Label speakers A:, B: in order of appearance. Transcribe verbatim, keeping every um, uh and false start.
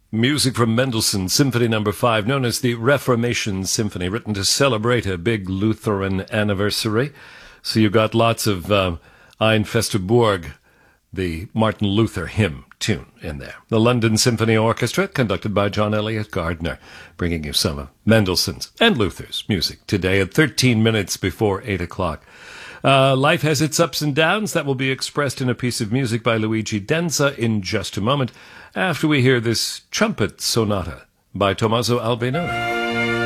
A: Music from Mendelssohn, Symphony Number Five, known as the Reformation Symphony, written to celebrate a big Lutheran anniversary. So you got lots of um, Ein Feste Burg, the Martin Luther hymn tune in there. The London Symphony Orchestra, conducted by John Elliott Gardner, bringing you some of Mendelssohn's and Luther's music today at thirteen minutes before eight o'clock. Uh, life has its ups and downs. That will be expressed in a piece of music by Luigi Denza in just a moment, after we hear this trumpet sonata by Tommaso Albinoni.